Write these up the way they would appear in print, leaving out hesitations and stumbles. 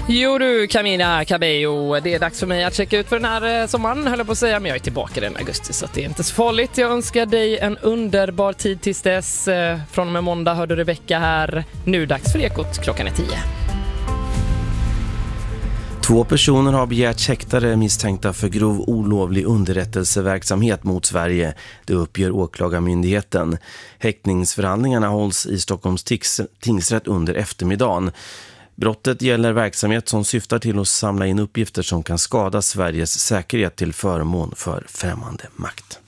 Jo du Camila Cabello, det är dags för mig att checka ut för den här sommaren, höll jag på att säga, men jag är tillbaka den augusti så att det är inte så farligt. Jag önskar dig en underbar tid tills dess. Från och med måndag hör du Rebecka här. Nu dags för Ekot, klockan är 10. 2 personer har begärt häktade misstänkta för grov olovlig underrättelseverksamhet mot Sverige. Det uppger åklagarmyndigheten. Häktningsförhandlingarna hålls i Stockholms tingsrätt under eftermiddagen. Brottet gäller verksamhet som syftar till att samla in uppgifter som kan skada Sveriges säkerhet till förmån för främmande makt.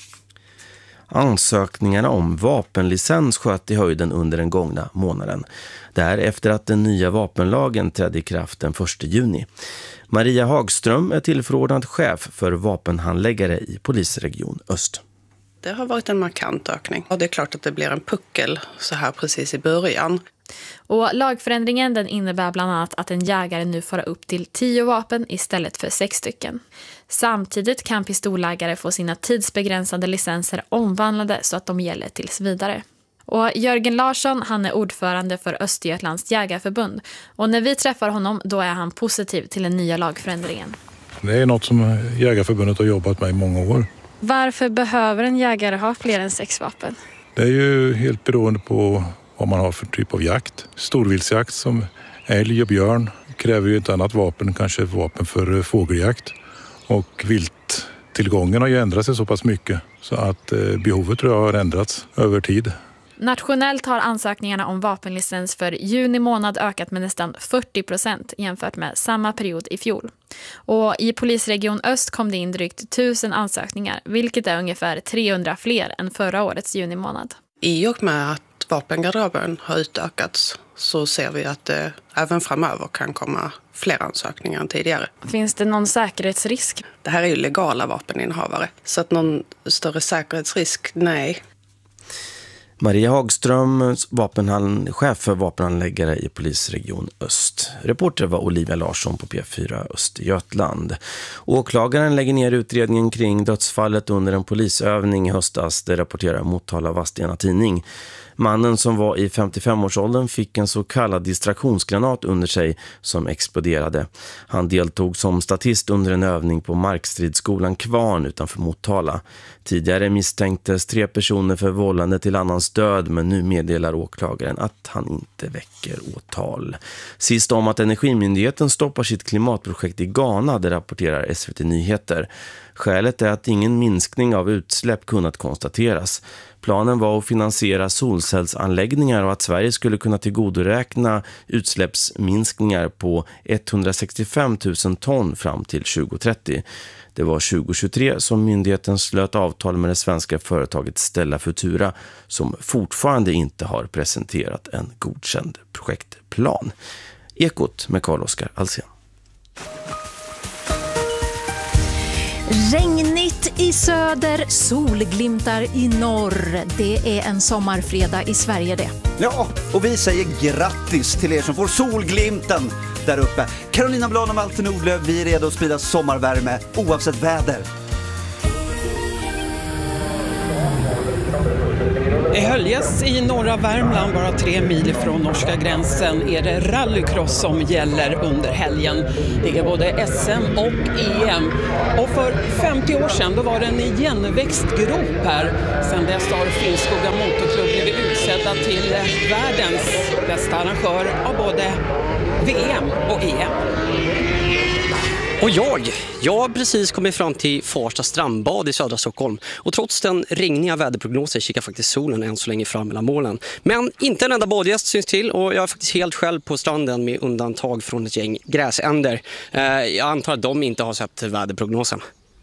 Ansökningarna om vapenlicens sköt i höjden under den gångna månaden. Därefter att den nya vapenlagen trädde i kraft den 1 juni. Maria Hagström är tillförordnad chef för vapenhandläggare i Polisregion Öst. Det har varit en markant ökning. Och det är klart att det blir en puckel så här precis i början. Och lagförändringen den innebär bland annat att en jägare nu får upp till 10 vapen istället för 6 stycken. Samtidigt kan pistollägare få sina tidsbegränsade licenser omvandlade så att de gäller tills vidare. Och Jörgen Larsson, han är ordförande för Östergötlands jägarförbund. Och när vi träffar honom då är han positiv till den nya lagförändringen. Det är något som Jägarförbundet har jobbat med i många år. Varför behöver en jägare ha fler än 6 vapen? Det är ju helt beroende på vad man har för typ av jakt. Storviltsjakt som älg och björn kräver ju ett annat vapen, kanske ett vapen för fågeljakt. Och vilttillgången har ju ändrat sig så pass mycket så att behovet tror jag har ändrats över tid. Nationellt har ansökningarna om vapenlicens för juni månad ökat med nästan 40% jämfört med samma period i fjol. Och i Polisregion Öst kom det in drygt 1000 ansökningar, vilket är ungefär 300 fler än förra årets juni månad. I och med att vapengarderoben har utökats så ser vi att det även framöver kan komma fler ansökningar än tidigare. Finns det någon säkerhetsrisk? Det här är ju legala vapeninnehavare, så att någon större säkerhetsrisk, nej. Maria Hagström, chef för vapenhandläggare i Polisregion Öst. Reporter var Olivia Larsson på P4 Östergötland. Åklagaren lägger ner utredningen kring dödsfallet under en polisövning i höstas, det rapporterar Motala Vadstena Tidning. Mannen som var i 55-årsåldern fick en så kallad distraktionsgranat under sig som exploderade. Han deltog som statist under en övning på Markstridsskolan Kvarn utanför Motala. Tidigare misstänktes 3 personer för vållande till annans död, men nu meddelar åklagaren att han inte väcker åtal. Sist om att Energimyndigheten stoppar sitt klimatprojekt i Ghana, det rapporterar SVT Nyheter. Skälet är att ingen minskning av utsläpp kunnat konstateras. Planen var att finansiera solcellsanläggningar och att Sverige skulle kunna tillgodoräkna utsläppsminskningar på 165 000 ton fram till 2030. Det var 2023 som myndigheten slöt avtal med det svenska företaget Stella Futura som fortfarande inte har presenterat en godkänd projektplan. Ekot med Carl-Oskar Alsen. Regnigt i söder, solglimtar i norr. Det är en sommarfredag i Sverige det. Ja, och vi säger grattis till er som får solglimten där uppe. Carolina Blad och Malte Nordlöf, vi är redo att sprida sommarvärme oavsett väder. I Höljes i norra Värmland, bara 3 mil från norska gränsen, är det rallycross som gäller under helgen. Det är både SM och EM. Och för 50 år sedan då var det en igenväxt grop här. Sen dess har Finnskoga motorklubb blivit utsedda till världens bästa arrangör av både VM och EM. Och jag har precis kommit fram till Farsta strandbad i södra Stockholm. Och trots den regniga väderprognosen kikar faktiskt solen än så länge fram mellan målen. Men inte en enda badgäst syns till och jag är faktiskt helt själv på stranden med undantag från ett gäng gräsänder. Jag antar att de inte har sett väderprognosen.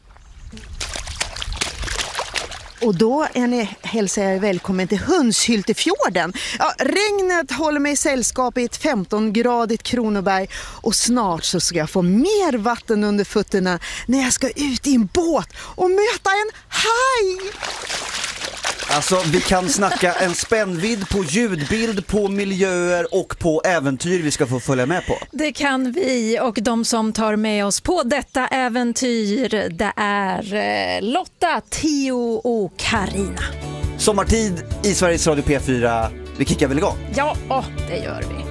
Och då hälsar jag välkommen till Hundshyltefjorden. Ja, regnet håller mig i sällskap i ett 15-gradigt Kronoberg och snart så ska jag få mer vatten under fötterna när jag ska ut i en båt och möta en haj. Alltså, vi kan snacka en spännvidd på ljudbild, på miljöer och på äventyr vi ska få följa med på. Det kan vi, och de som tar med oss på detta äventyr, det är Lotta, Theo och Karina. Sommartid i Sveriges Radio P4. Vi kickar väl igång? Ja, det gör vi.